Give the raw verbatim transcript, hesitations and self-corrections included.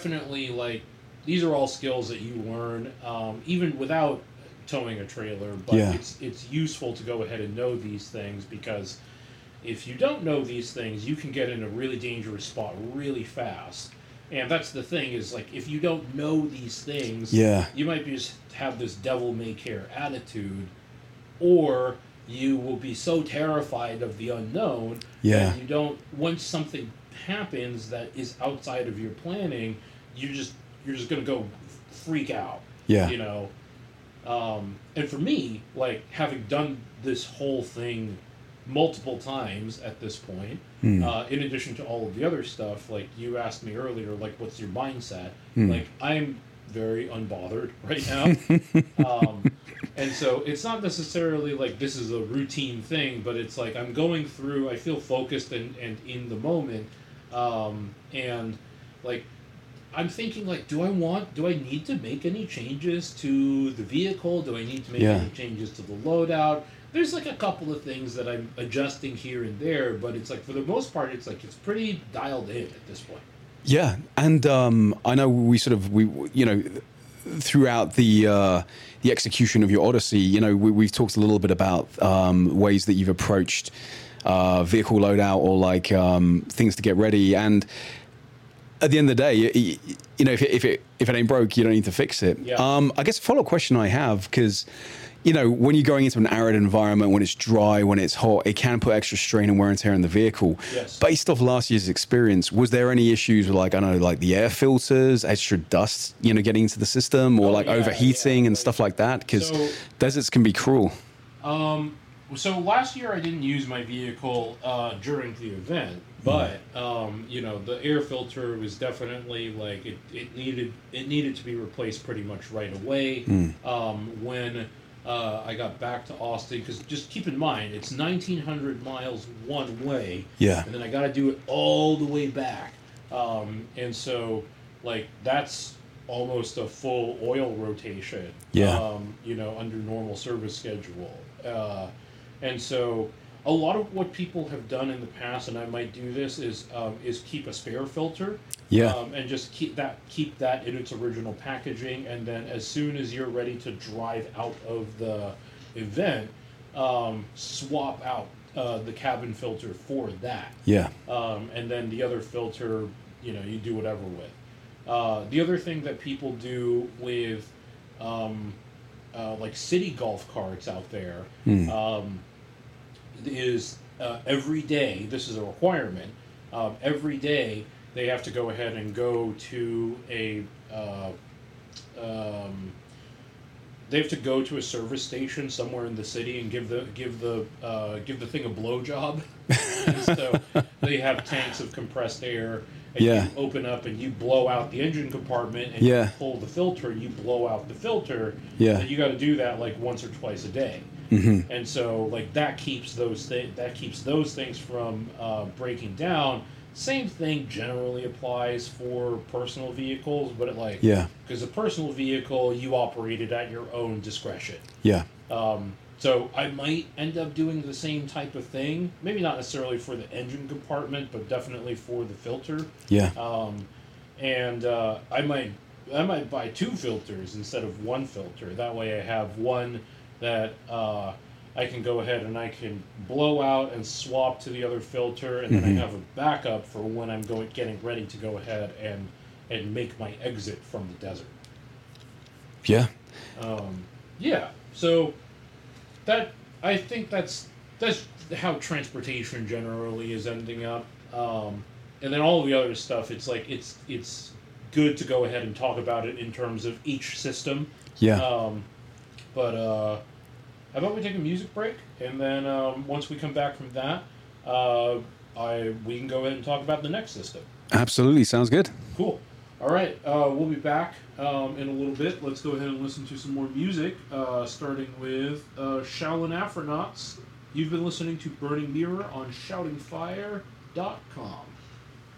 definitely like these are all skills that you learn um, even without towing a trailer, but Yeah. it's it's useful to go ahead and know these things because if you don't know these things, you can get in a really dangerous spot really fast. And that's the thing is like if you don't know these things, Yeah. you might be just have this devil may care attitude, or you will be so terrified of the unknown Yeah. that you don't. Once something happens that is outside of your planning, you just you're just gonna go freak out. Yeah. You know. Um, and for me, like having done this whole thing multiple times at this point, Mm. uh, in addition to all of the other stuff, like you asked me earlier, like what's your mindset? Mm. Like I'm very unbothered right now. um, and so it's not necessarily like this is a routine thing, but it's like I'm going through, I feel focused and, and in the moment. Um, and like I'm thinking like, do I want, do I need to make any changes to the vehicle? Do I need to make Yeah. any changes to the loadout? There's like a couple of things that I'm adjusting here and there, but it's like for the most part, it's like it's pretty dialed in at this point. Yeah, and um, I know we sort of we you know throughout the uh, the execution of your Odyssey, you know we, we've talked a little bit about um, ways that you've approached uh, vehicle loadout or like um, things to get ready, and at the end of the day, you, you know if it, if it if it ain't broke, you don't need to fix it. Yeah. Um, I guess a follow up question I have because. You know, when you're going into an arid environment, when it's dry, when it's hot, it can put extra strain and wear and tear in the vehicle. Yes. Based off last year's experience, was there any issues with like, I don't know, like the air filters, extra dust, you know, getting into the system or Oh, like yeah, overheating yeah, and like- stuff like that? Because So- deserts can be cruel. Um, so last year I didn't use my vehicle uh, during the event, but um, you know the air filter was definitely like it, it needed it needed to be replaced pretty much right away. Um, when uh, I got back to Austin, because just keep in mind it's nineteen hundred miles one way, Yeah. and then I got to do it all the way back, um, and so like that's almost a full oil rotation. Yeah. Um, you know, under normal service schedule. Uh, and so a lot of what people have done in the past, and I might do this, is um, is keep a spare filter. Yeah. Um, and just keep that keep that in its original packaging, and then as soon as you're ready to drive out of the event, um, swap out uh, the cabin filter for that. Yeah. Um, and then the other filter, you know, you do whatever with. Uh, the other thing that people do with, um, uh, like city golf carts out there, Hmm. um, is uh, every day, this is a requirement, um, every day they have to go ahead and go to a, uh, um, they have to go to a service station somewhere in the city and give the give the uh, give the thing a blowjob. And so they have tanks of compressed air, and Yeah. you open up and you blow out the engine compartment, and Yeah. you pull the filter, you blow out the filter. Yeah. And you got to do that like once or twice a day. Mm-hmm. And so like that keeps those thi- that keeps those things from uh, breaking down. Same thing generally applies for personal vehicles, but it like Yeah. because a personal vehicle you operate it at your own discretion. Yeah. Um, so I might end up doing the same type of thing. Maybe not necessarily for the engine compartment, but definitely for the filter. Yeah. Um, and uh, I might I might buy two filters instead of one filter. That way I have one that uh, I can go ahead and I can blow out and swap to the other filter, and then Mhm. I have a backup for when I'm going getting ready to go ahead and and make my exit from the desert. Yeah. Um, yeah, so that I think that's that's how transportation generally is ending up, um, and then all of the other stuff. It's like it's it's good to go ahead and talk about it in terms of each system. Yeah. Um, but uh, how about we take a music break, and then um, once we come back from that, uh, I we can go ahead and talk about the next system. Absolutely. Sounds good. Cool. All right, uh, we'll be back um, in a little bit. Let's go ahead and listen to some more music, uh, starting with uh, Shaolin Afronauts. You've been listening to Burning Mirror on shouting fire dot com.